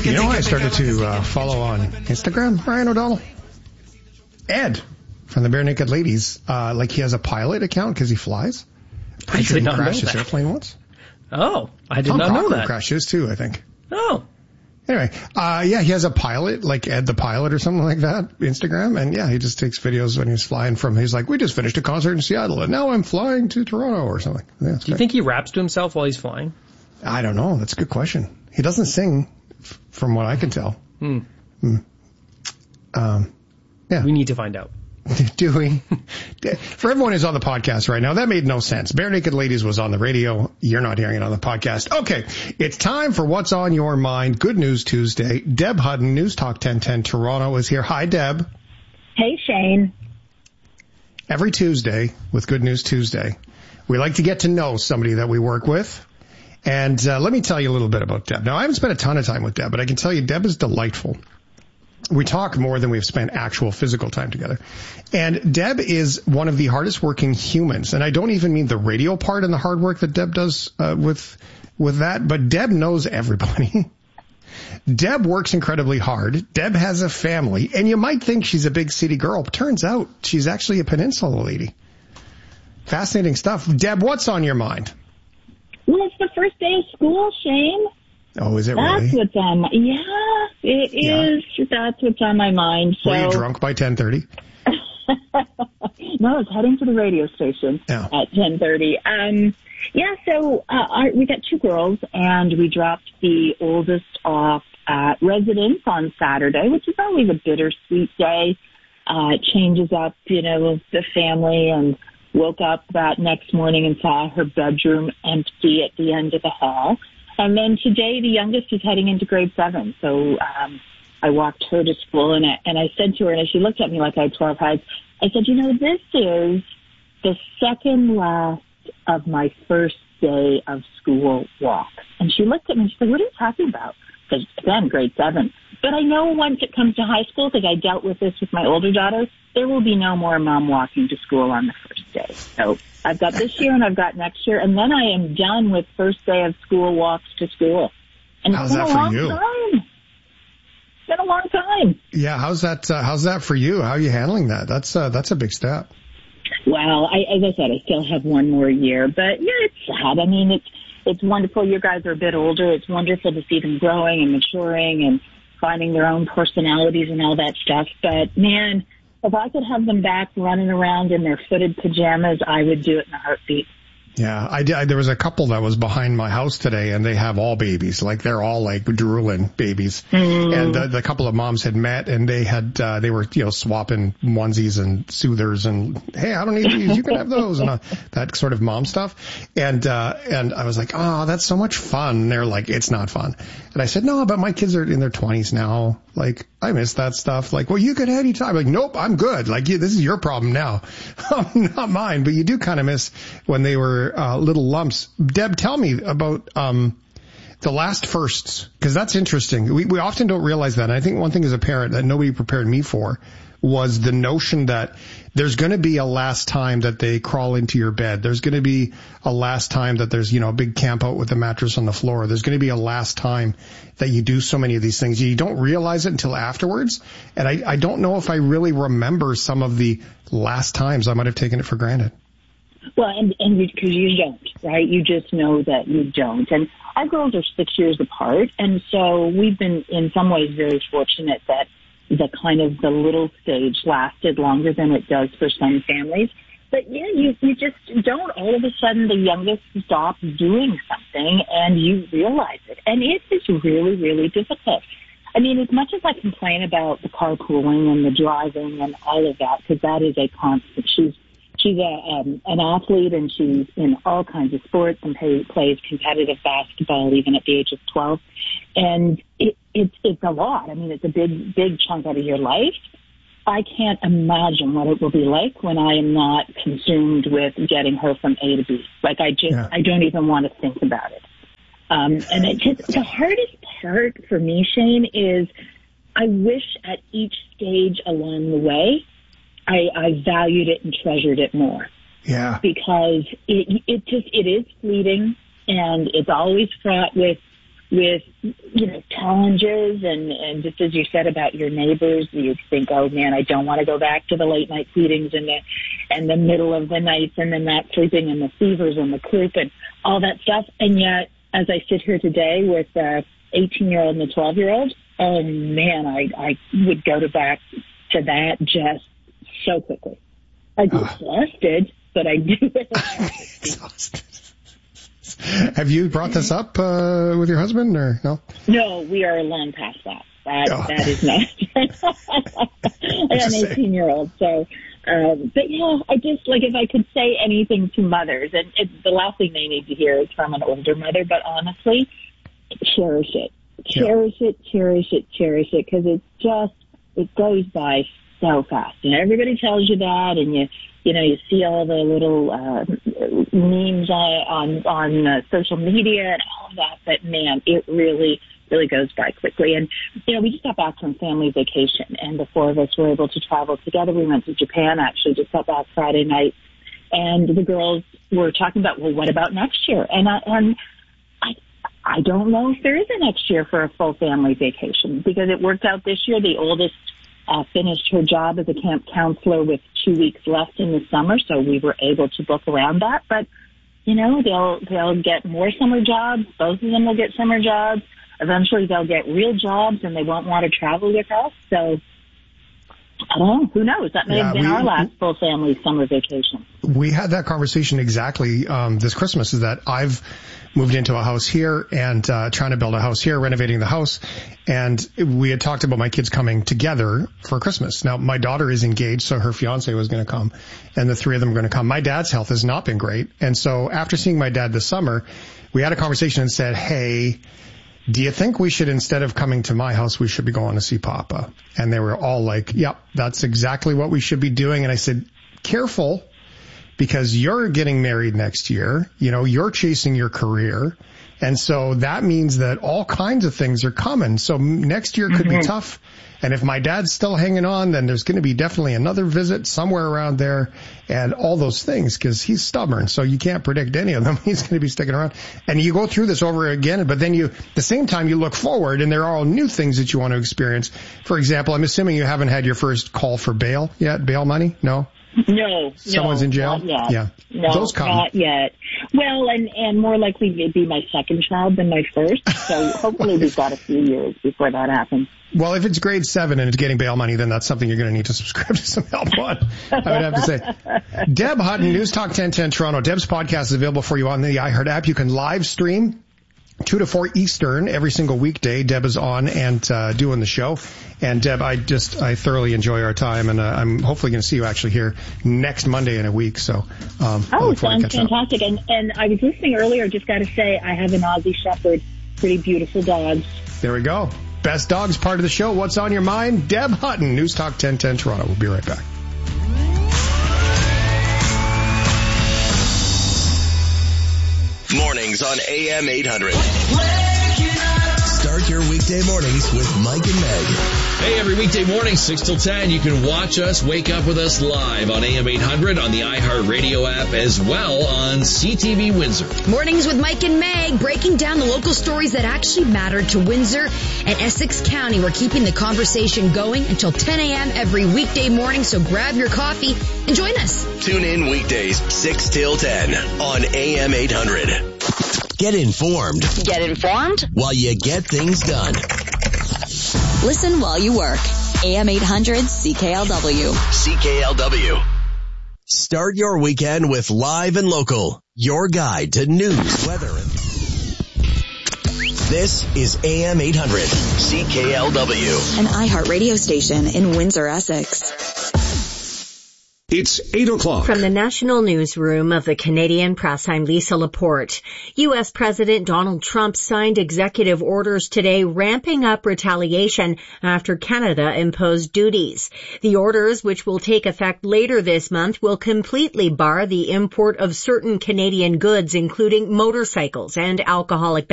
You know, I started to follow on Instagram, Ryan O'Donnell. Ed from the Bare Naked Ladies, like he has a pilot account because he flies. I did not know that. He crashed his airplane once. Oh, I did not know that. Crashed his too, I think. Oh. Anyway, yeah, he has a pilot, like Ed the Pilot or something like that, Instagram, and yeah, he just takes videos when he's flying he's like, we just finished a concert in Seattle, and now I'm flying to Toronto or something. Yeah, do you think he raps to himself while he's flying? I don't know. That's a good question. He doesn't sing, from what I can tell. Yeah. We need to find out. Do we? For everyone who's on the podcast right now, that made no sense. Bare Naked Ladies was on the radio. You're not hearing it on the podcast. Okay, it's time for What's on Your Mind. Good News Tuesday. Deb Hutton, News Talk 1010 Toronto is here. Hi, Deb. Hey, Shane. Every Tuesday with Good News Tuesday, we like to get to know somebody that we work with. And let me tell you a little bit about Deb. Now, I haven't spent a ton of time with Deb, but I can tell you Deb is delightful. We talk more than we've spent actual physical time together. And Deb is one of the hardest working humans. And I don't even mean the radio part and the hard work that Deb does with that, but Deb knows everybody. Deb works incredibly hard. Deb has a family. And you might think she's a big city girl, but turns out she's actually a peninsula lady. Fascinating stuff. Deb, what's on your mind? Well, it's the first day of school, Shane. Oh, is it really? That's what's on my, it is. That's what's on my mind. So. Were you drunk by 10:30? No, I was heading to the radio station at 10:30. So we got two girls, and we dropped the oldest off at residence on Saturday, which is always a bittersweet day. It changes up, the family, and woke up that next morning and saw her bedroom empty at the end of the hall. And then today, the youngest is heading into grade 7. So I walked her to school, and I said to her, and she looked at me like I had 12 heads, I said, this is the second last of my first day of school walk. And she looked at me and she said, what are you talking about? Because, again, grade 7. But I know once it comes to high school, because I dealt with this with my older daughters, there will be no more mom walking to school on the first day. So I've got this year and I've got next year, and then I am done with first day of school walks to school. And how's that for you? It's been a long time. Yeah, how's that for you? How are you handling that? That's a big step. Well, as I said, I still have one more year, but yeah, it's sad. I mean, it's wonderful. You guys are a bit older. It's wonderful to see them growing and maturing and finding their own personalities and all that stuff. But man, if I could have them back running around in their footed pajamas, I would do it in a heartbeat. Yeah, I did. There was a couple that was behind my house today, and they have all babies. Like, they're all like drooling babies. And the couple of moms had met, and they were swapping onesies and soothers, and hey, I don't need these, you can have those, and that sort of mom stuff. And I was like, oh, that's so much fun. And they're like, it's not fun. And I said, no, but my kids are in their 20s now. Like, I miss that stuff. Like, well, you could have any time. Like, nope, I'm good. Like, this is your problem now, not mine. But you do kind of miss when they were little lumps. Deb, tell me about the last firsts, because that's interesting. We often don't realize that. And I think one thing as a parent that nobody prepared me for was the notion that there's going to be a last time that they crawl into your bed. There's going to be a last time that there's, a big camp out with the mattress on the floor. There's going to be a last time that you do so many of these things. You don't realize it until afterwards. And I don't know if I really remember some of the last times. I might have taken it for granted. Well, and because you don't, right? You just know that you don't. And our girls are 6 years apart. And so we've been in some ways very fortunate that the little stage lasted longer than it does for some families. But yeah, you just don't. All of a sudden, the youngest stops doing something and you realize it. And it is really, really difficult. I mean, as much as I complain about the carpooling and the driving and all of that, because that is a constant. She's an athlete, and she's in all kinds of sports and plays competitive basketball even at the age of 12. And it's a lot. I mean, it's a big chunk out of your life. I can't imagine what it will be like when I am not consumed with getting her from A to B. Like, I don't even want to think about it. And the hardest part for me, Shane, is I wish at each stage along the way I valued it and treasured it more. Yeah. Because it is fleeting, and it's always fraught with with, challenges and just as you said about your neighbors, you think, oh man, I don't want to go back to the late night feedings and the middle of the nights and the not sleeping and the fevers and the croup and all that stuff. And yet, as I sit here today with the 18-year-old and the 12-year-old, oh man, I would go back to that just so quickly. I'd be exhausted, but I do it. Exhausted. Have you brought this up with your husband, or no? No, we are long past that. That is not. I have an 18-year-old, so. But yeah, I just if I could say anything to mothers, and the last thing they need to hear is from an older mother. But honestly, cherish it, cherish it, because it goes by so fast. And everybody tells you that, and you see all the little memes on social media and all of that. But man, it really goes by quickly. And, we just got back from family vacation, and the four of us were able to travel together. We went to Japan, actually, just got back Friday night. And the girls were talking about, well, what about next year? And I don't know if there is a next year for a full family vacation, because it worked out this year. The oldest finished her job as a camp counselor with 2 weeks left in the summer, so we were able to book around that. But, they'll get more summer jobs. Both of them will get summer jobs. Eventually they'll get real jobs and they won't want to travel with us. So, I don't know. Who knows? That may have been our last full family summer vacation. We had that conversation exactly this Christmas, is that I've moved into a house here and trying to build a house here, renovating the house. And we had talked about my kids coming together for Christmas. Now, my daughter is engaged, so her fiance was going to come, and the three of them are going to come. My dad's health has not been great. And so after seeing my dad this summer, we had a conversation and said, hey, do you think we should, instead of coming to my house, we should be going to see Papa? And they were all like, yep, that's exactly what we should be doing. And I said, careful, because you're getting married next year. You're chasing your career. And so that means that all kinds of things are coming. So next year could be tough. And if my dad's still hanging on, then there's going to be definitely another visit somewhere around there and all those things, because he's stubborn. So you can't predict any of them. He's going to be sticking around. And you go through this over again, but then at the same time, you look forward and there are all new things that you want to experience. For example, I'm assuming you haven't had your first call for bail yet, bail money? No? No. Someone's in jail? Not yet. Yeah. No, those come. Not yet. Well, and more likely it'd be my second child than my first. So hopefully we've got a few years before that happens. Well, if it's grade 7 and it's getting bail money, then that's something you're going to need to subscribe to some help on, I would have to say. Deb Hutton, News Talk 1010 Toronto. Deb's podcast is available for you on the iHeart app. You can live stream 2 to 4 Eastern every single weekday. Deb is on and doing the show. And Deb, I thoroughly enjoy our time, and I'm hopefully going to see you actually here next Monday in a week. So, sounds fantastic. And I was listening earlier. Just got to say, I have an Aussie Shepherd, pretty beautiful dog. There we go. Best dogs part of the show. What's on your mind? Deb Hutton, News Talk 1010 Toronto. We'll be right back. Mornings on AM 800. Start your weekday mornings with Mike and Meg. Hey, every weekday morning, 6 till 10, you can watch us, wake up with us live on AM 800 on the iHeart Radio app, as well on CTV Windsor. Mornings with Mike and Meg, breaking down the local stories that actually matter to Windsor and Essex County. We're keeping the conversation going until 10 a.m. every weekday morning, so grab your coffee and join us. Tune in weekdays, 6 till 10 on AM 800. Get informed. Get informed? While you get things done. Listen while you work. AM 800 CKLW. CKLW. Start your weekend with Live and Local, your guide to news, weather, and... This is AM 800 CKLW. An iHeart radio station in Windsor, Essex. It's 8 o'clock. From the National Newsroom of the Canadian Press, I'm Lisa Laporte. U.S. President Donald Trump signed executive orders today ramping up retaliation after Canada imposed duties. The orders, which will take effect later this month, will completely bar the import of certain Canadian goods, including motorcycles and alcoholic beverages.